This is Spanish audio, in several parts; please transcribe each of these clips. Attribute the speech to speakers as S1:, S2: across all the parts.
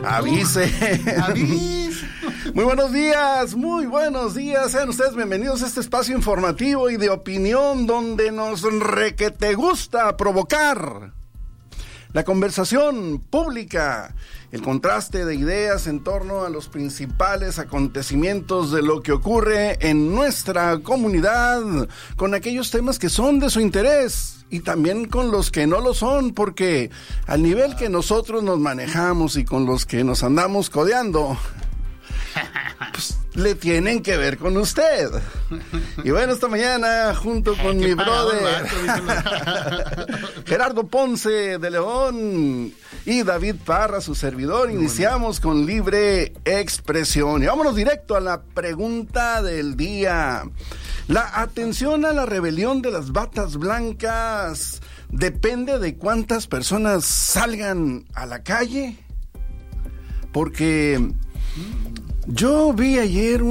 S1: Avise. Muy buenos días. Sean ustedes bienvenidos a este espacio informativo y de opinión donde nos requete gusta provocar la conversación pública, el contraste de ideas en torno a los principales acontecimientos de lo que ocurre en nuestra comunidad, con aquellos temas que son de su interés y también con los que no lo son, porque al nivel que nosotros nos manejamos y con los que nos andamos codeando, pues le tienen que ver con usted. Y bueno, esta mañana, junto con mi brother Gerardo Ponce de León y David Parra, su servidor, iniciamos con Libre Expresión. Y vámonos directo a la pregunta del día. ¿La atención a la rebelión de las batas blancas depende de cuántas personas salgan a la calle? Porque yo vi ayer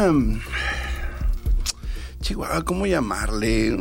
S1: Chihuahua, ¿cómo llamarle?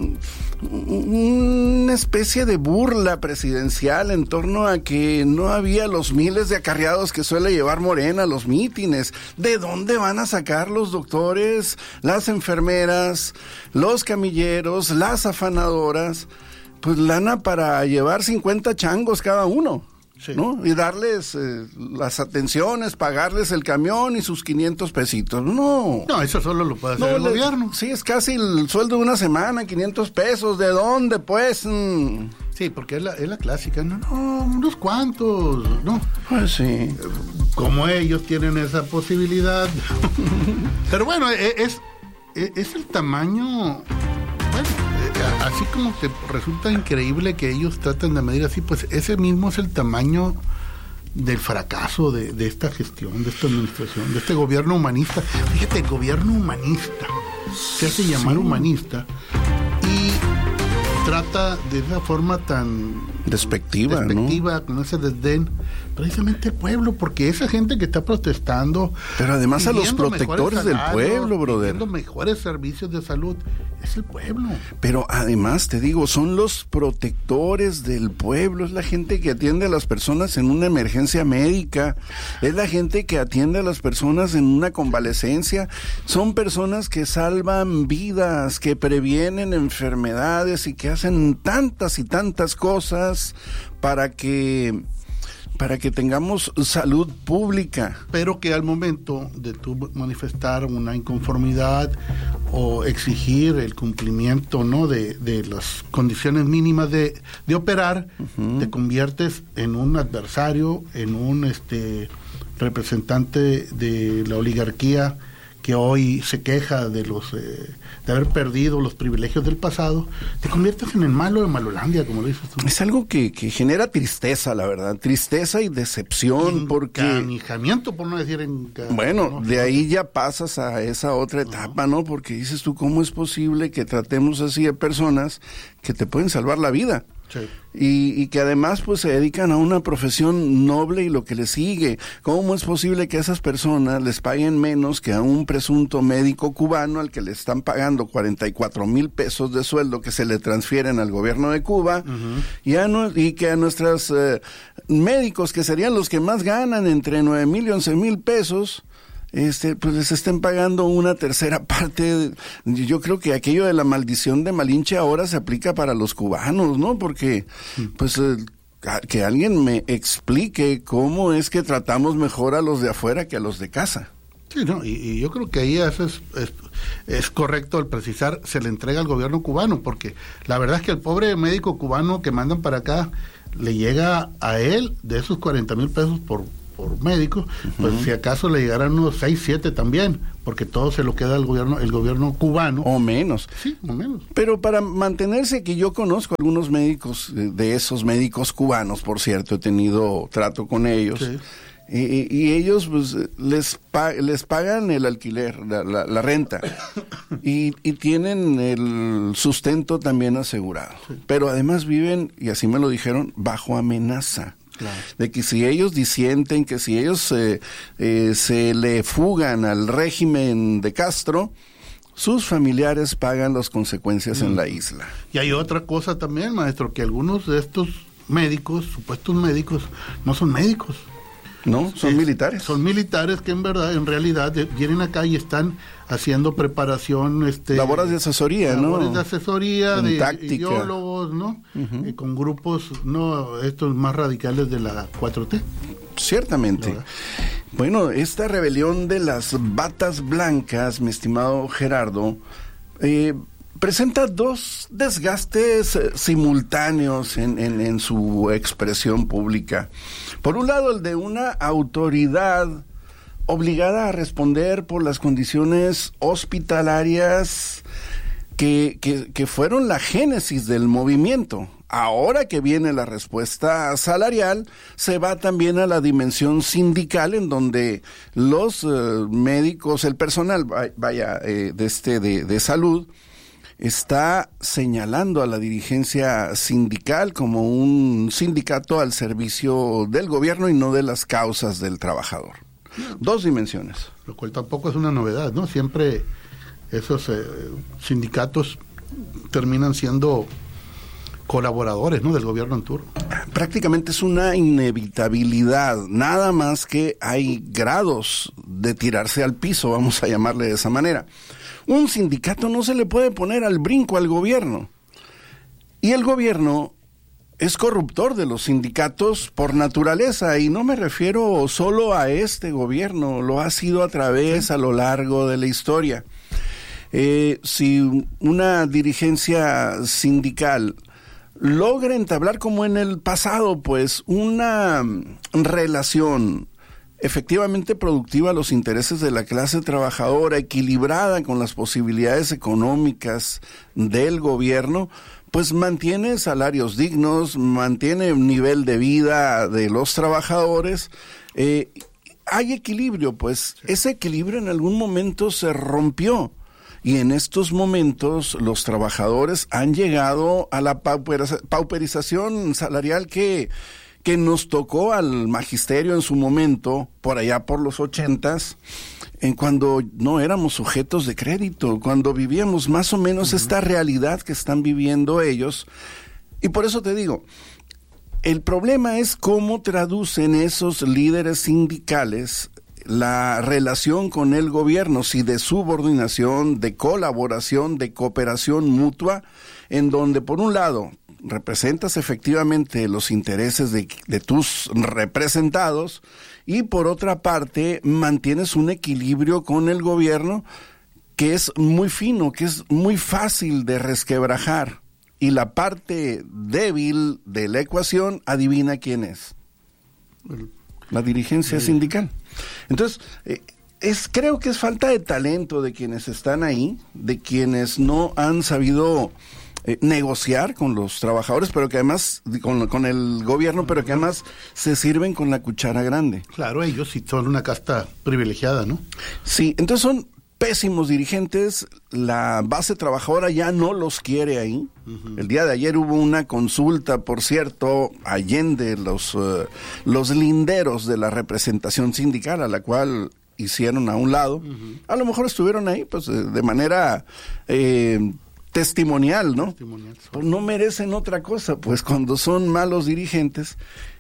S1: Una especie de burla presidencial en torno a que no había los miles de acarreados que suele llevar Morena a los mítines. ¿De dónde van a sacar los doctores, las enfermeras, los camilleros, las afanadoras? Pues lana para llevar 50 changos cada uno. Sí. ¿No? Y darles las atenciones, pagarles el camión y sus 500 pesitos. No,
S2: eso solo lo puede hacer el gobierno.
S1: Sí, es casi el sueldo de una semana, 500 pesos. ¿De dónde, pues?
S2: Sí, porque es la clásica. No, unos cuantos, ¿no?
S1: Pues sí.
S2: Como ellos tienen esa posibilidad. Pero bueno, es el tamaño... Bueno, así como te resulta increíble que ellos traten de medir así, pues ese mismo es el tamaño del fracaso de esta gestión, de esta administración, de este gobierno humanista. Fíjate, gobierno humanista, se hace llamar
S1: humanista
S2: y trata de esa forma tan
S1: despectiva,
S2: ¿no? Con ese desdén, precisamente el pueblo, porque esa gente que está protestando,
S1: pero además a los protectores del pueblo, brother,
S2: pidiendo mejores servicios de salud, es el pueblo.
S1: Pero además, te digo, son los protectores del pueblo, es la gente que atiende a las personas en una emergencia médica, es la gente que atiende a las personas en una convalecencia, son personas que salvan vidas, que previenen enfermedades y que hacen tantas y tantas cosas para que tengamos salud pública.
S2: Pero que al momento de tú manifestar una inconformidad o exigir el cumplimiento, ¿no?, de las condiciones mínimas de operar, te conviertes en un adversario, en un representante de la oligarquía que hoy se queja de haber perdido los privilegios del pasado. Te conviertes en el malo de Malolandia, como lo dices tú.
S1: Es algo que genera tristeza, la verdad, tristeza y decepción, porque...
S2: Encanijamiento, por no decir
S1: Bueno, de ahí ya pasas a esa otra etapa, ¿no? Porque dices tú, ¿cómo es posible que tratemos así a personas que te pueden salvar la vida?
S2: Sí.
S1: Y que además pues se dedican a una profesión noble y lo que les sigue. ¿Cómo es posible que a esas personas les paguen menos que a un presunto médico cubano al que le están pagando 44,000 pesos de sueldo que se le transfieren al gobierno de Cuba, y que a nuestros médicos, que serían los que más ganan, entre 9,000 y 11,000 pesos, pues les estén pagando una tercera parte? Yo creo que aquello de la maldición de Malinche ahora se aplica para los cubanos, ¿no? Porque, pues, que alguien me explique cómo es que tratamos mejor a los de afuera que a los de casa.
S2: Sí, no, y yo creo que ahí es correcto el precisar, se le entrega al gobierno cubano, porque la verdad es que el pobre médico cubano que mandan para acá, le llega a él de esos 40,000 pesos por médico, pues si acaso le llegarán unos 6, 7 también, porque todo se lo queda el gobierno cubano.
S1: O menos.
S2: Sí, o menos.
S1: Pero para mantenerse, que yo conozco algunos médicos, de esos médicos cubanos, por cierto, he tenido trato con ellos, sí. Y ellos pues les pagan el alquiler, la renta, y tienen el sustento también asegurado. Sí. Pero además viven, y así me lo dijeron, bajo amenaza. Claro. De que si ellos disienten, que si ellos se le fugan al régimen de Castro, sus familiares pagan las consecuencias en la isla.
S2: Y hay otra cosa también, maestro, que algunos de estos médicos, supuestos médicos, no son médicos.
S1: ¿No? Son militares.
S2: Son militares que en realidad vienen acá y están haciendo preparación,
S1: labores de asesoría,
S2: labores de asesoría, de
S1: táctica,
S2: ideólogos, ¿no? Con grupos, no, estos más radicales de la 4T.
S1: Ciertamente. Bueno, esta rebelión de las batas blancas, mi estimado Gerardo, presenta dos desgastes simultáneos en su expresión pública. Por un lado, el de una autoridad obligada a responder por las condiciones hospitalarias que fueron la génesis del movimiento. Ahora que viene la respuesta salarial, se va también a la dimensión sindical, en donde los médicos, el personal de salud, está señalando a la dirigencia sindical como un sindicato al servicio del gobierno y no de las causas del trabajador. Dos dimensiones.
S2: Lo cual tampoco es una novedad, ¿no? Siempre esos sindicatos terminan siendo colaboradores, ¿no?, del gobierno en turno.
S1: Prácticamente es una inevitabilidad, nada más que hay grados de tirarse al piso, vamos a llamarle de esa manera. Un sindicato no se le puede poner al brinco al gobierno. Y el gobierno es corruptor de los sindicatos por naturaleza, y no me refiero solo a este gobierno, lo ha sido a lo largo de la historia. Si una dirigencia sindical logra entablar, como en el pasado, pues una relación efectivamente productiva a los intereses de la clase trabajadora, equilibrada con las posibilidades económicas del gobierno, pues mantiene salarios dignos, mantiene un nivel de vida de los trabajadores. Hay equilibrio, pues ese equilibrio en algún momento se rompió. Y en estos momentos los trabajadores han llegado a la pauperización salarial que nos tocó al magisterio en su momento, por allá por los 80s, en cuando no éramos sujetos de crédito, cuando vivíamos más o menos esta realidad que están viviendo ellos. Y por eso te digo, el problema es cómo traducen esos líderes sindicales la relación con el gobierno, si de subordinación, de colaboración, de cooperación mutua, en donde por un lado representas efectivamente los intereses de tus representados y por otra parte mantienes un equilibrio con el gobierno que es muy fino, que es muy fácil de resquebrajar, y la parte débil de la ecuación, adivina quién es. La dirigencia sindical. Entonces, creo que es falta de talento de quienes están ahí, de quienes no han sabido negociar con los trabajadores, pero que además, con el gobierno, pero que además se sirven con la cuchara grande.
S2: Claro, ellos sí son una casta privilegiada, ¿no?
S1: Sí, entonces son pésimos dirigentes, la base trabajadora ya no los quiere ahí. El día de ayer hubo una consulta, por cierto, allende los linderos de la representación sindical, a la cual hicieron a un lado. A lo mejor estuvieron ahí pues de manera testimonial, ¿no? Pues no merecen otra cosa, pues cuando son malos dirigentes.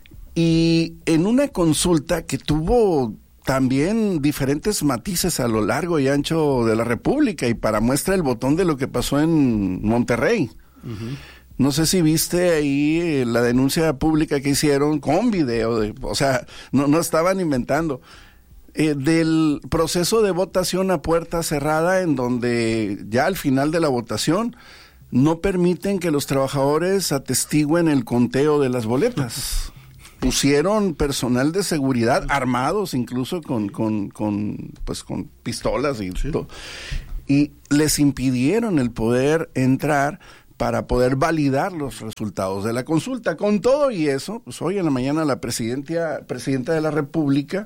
S1: Y en una consulta que tuvo también diferentes matices a lo largo y ancho de la República, y para muestra el botón de lo que pasó en Monterrey. No sé si viste ahí la denuncia pública que hicieron con video, o sea, no estaban inventando, del proceso de votación a puerta cerrada, en donde ya al final de la votación no permiten que los trabajadores atestiguen el conteo de las boletas. Pusieron personal de seguridad armados, incluso con pistolas y todo, y les impidieron el poder entrar para poder validar los resultados de la consulta. Con todo y eso, pues hoy en la mañana la presidenta de la República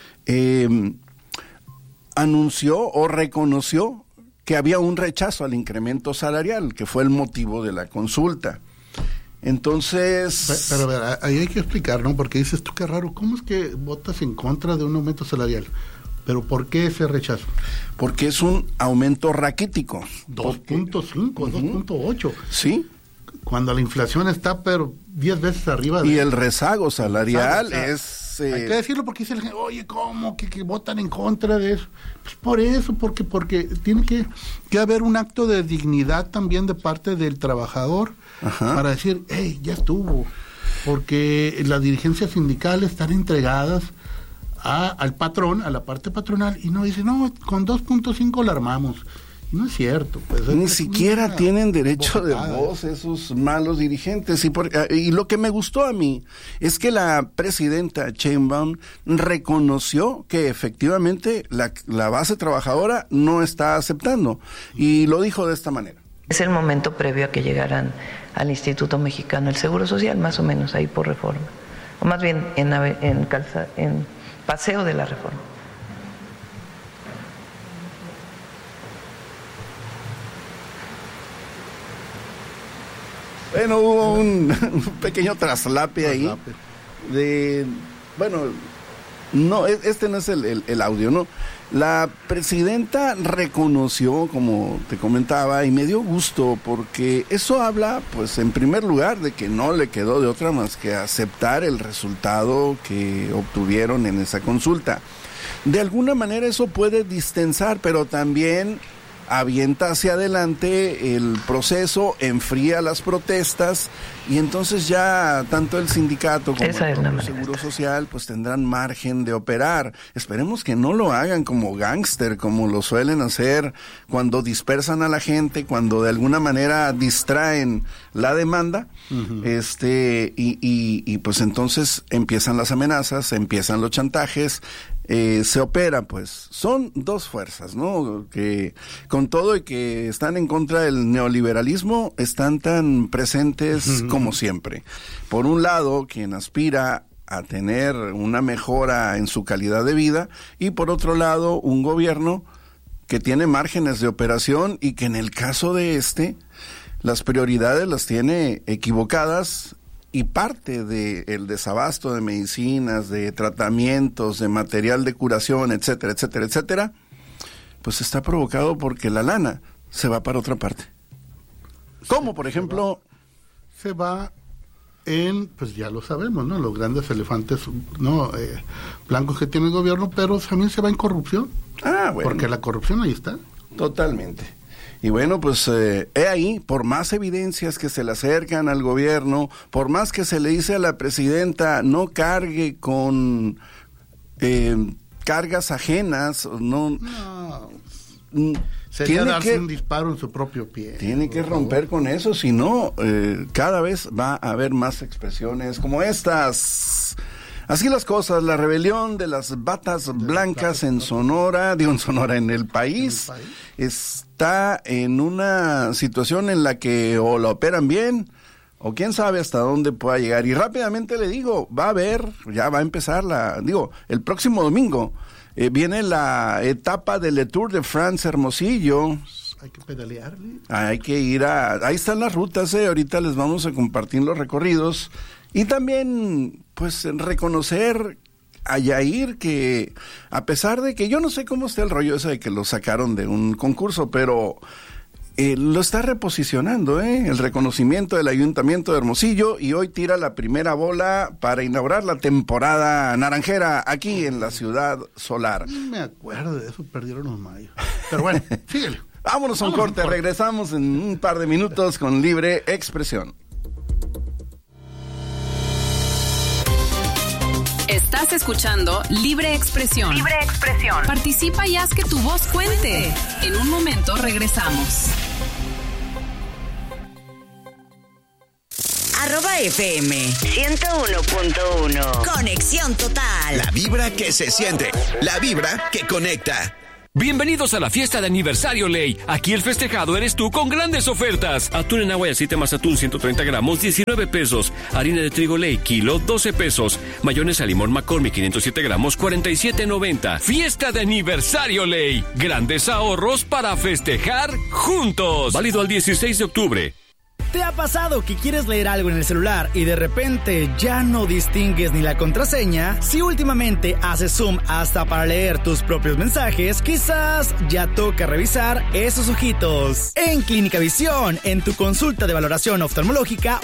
S1: anunció o reconoció que había un rechazo al incremento salarial, que fue el motivo de la consulta. Entonces...
S2: Pero a ver, ahí hay que explicar, ¿no? Porque dices tú, qué raro, ¿cómo es que votas en contra de un aumento salarial? ¿Pero por qué ese rechazo?
S1: Porque es un aumento raquítico.
S2: 2.5, 2.8.
S1: Sí.
S2: Cuando la inflación está, pero 10 veces arriba.
S1: Y el rezago salarial es más...
S2: Hay que decirlo porque dice la gente, oye, ¿cómo? ¿Que votan en contra de eso? Pues por eso, porque tiene que haber un acto de dignidad también de parte del trabajador. Ajá. Para decir, hey, ya estuvo. Porque las dirigencias sindicales están entregadas al patrón, a la parte patronal, y no dice, no, con 2.5 la armamos. Y no es cierto. Pues,
S1: ni siquiera tienen derecho de voz esos malos dirigentes. Y lo que me gustó a mí es que la presidenta Sheinbaum reconoció que efectivamente la base trabajadora no está aceptando. Y lo dijo de esta manera.
S3: Es el momento previo a que llegaran al Instituto Mexicano del Seguro Social, más o menos ahí por Reforma. O más bien en Paseo de la Reforma.
S1: Bueno, hubo un pequeño traslape ahí no, este no es el audio, ¿no? La presidenta reconoció, como te comentaba, y me dio gusto, porque eso habla, pues, en primer lugar, de que no le quedó de otra más que aceptar el resultado que obtuvieron en esa consulta. De alguna manera eso puede distensar, pero también avienta hacia adelante el proceso, enfría las protestas, y entonces ya tanto el sindicato como el Seguro Social pues tendrán margen de operar. Esperemos que no lo hagan como gángster, como lo suelen hacer cuando dispersan a la gente, cuando de alguna manera distraen la demanda. Uh-huh. Y pues entonces empiezan las amenazas, empiezan los chantajes, se opera, pues. Son dos fuerzas, ¿no? Que con todo y que están en contra del neoliberalismo, están tan presentes como siempre. Por un lado, quien aspira a tener una mejora en su calidad de vida, y por otro lado, un gobierno que tiene márgenes de operación y que en el caso de las prioridades las tiene equivocadas, y parte del desabasto de medicinas, de tratamientos, de material de curación, etcétera, etcétera, etcétera, pues está provocado porque la lana se va para otra parte. Como por ejemplo...
S2: Se va pues ya lo sabemos, ¿no? Los grandes elefantes, ¿no? Blancos que tiene el gobierno, pero también se va en corrupción. Ah, bueno. Porque la corrupción ahí está.
S1: Totalmente. Y bueno, pues ahí, por más evidencias que se le acercan al gobierno, por más que se le dice a la presidenta no cargue con cargas ajenas, no
S2: sería darse un disparo en su propio pie.
S1: Tiene que romper con eso, si no, cada vez va a haber más expresiones como estas. Así las cosas, la rebelión de las batas blancas en el país, está en una situación en la que o la operan bien, o quién sabe hasta dónde pueda llegar. Y rápidamente le digo, ya va a empezar el próximo domingo, viene la etapa del Tour de France Hermosillo.
S2: Hay que pedalearle.
S1: Hay que ir ahí están las rutas, ahorita les vamos a compartir los recorridos. Y también, pues, reconocer a Yair que, a pesar de que yo no sé cómo está el rollo ese de que lo sacaron de un concurso, pero lo está reposicionando, el reconocimiento del Ayuntamiento de Hermosillo, y hoy tira la primera bola para inaugurar la temporada naranjera aquí en la ciudad solar.
S2: No me acuerdo de eso, perdieron los mayos. Pero bueno, síguele.
S1: Vámonos a un corte, regresamos en un par de minutos con Libre Expresión.
S4: Estás escuchando Libre Expresión. Libre Expresión. Participa y haz que tu voz cuente. En un momento regresamos.
S5: @FM 101.1. Conexión total.
S6: La vibra que se siente. La vibra que conecta.
S7: Bienvenidos a la fiesta de aniversario Ley. Aquí el festejado eres tú con grandes ofertas. Atún en agua y aceite más atún 130 gramos, 19 pesos. Harina de trigo Ley, kilo, 12 pesos. Mayonesa limón McCormick 507 gramos, 47.90. Fiesta de aniversario Ley. Grandes ahorros para festejar juntos. Válido al 16 de octubre.
S8: ¿Te ha pasado que quieres leer algo en el celular y de repente ya no distingues ni la contraseña? Si últimamente haces zoom hasta para leer tus propios mensajes, quizás ya toca revisar esos ojitos. En Clínica Visión, en tu consulta de valoración oftalmológica,